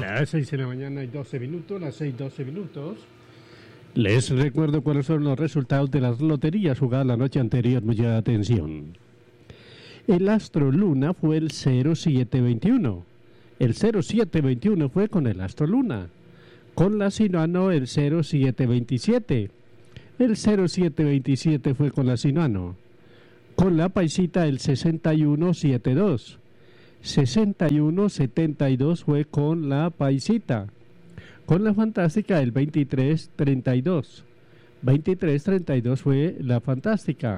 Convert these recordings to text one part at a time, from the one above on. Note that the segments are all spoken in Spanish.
Las 6 de la mañana y 12 minutos, las 6:12 minutos. Les recuerdo cuáles son los resultados de las loterías jugadas la noche anterior. Mucha atención. El Astro Luna fue el 0721. El 0721 fue con el Astro Luna. Con la Sinuano el 0727. El 0727 fue con la Sinuano. Con la Paisita el 6172. 6172 fue con la Paisita. Con la Fantástica el 2332. 2332 fue la Fantástica.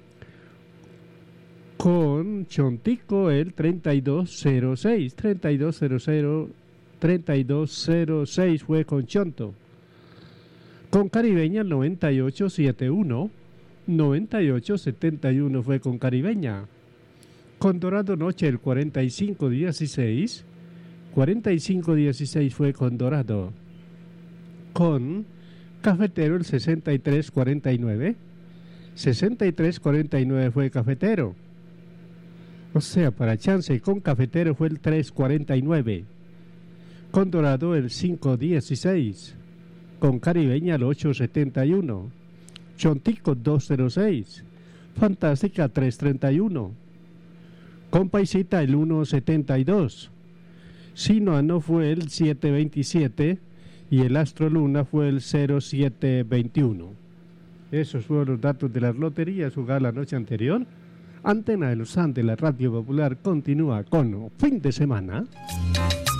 Con Chontico el 3206. 3206 fue con Chonto. Con Caribeña el 9871. 9871 fue con Caribeña. Con Dorado Noche el 4516. 4516 fue con Dorado. Con Cafetero el 6349. 6349 fue Cafetero. O sea, para chance con Cafetero fue el 349. Con Dorado el 516. Con Caribeña el 871. Chontico 206. Fantástica 331. Con Paisita el 172. Sinuano fue el 727 y el Astro Luna fue el 0721. Esos fueron los datos de las loterías jugadas la noche anterior. Antena de los Andes, la Radio Popular, continúa con Fin de Semana.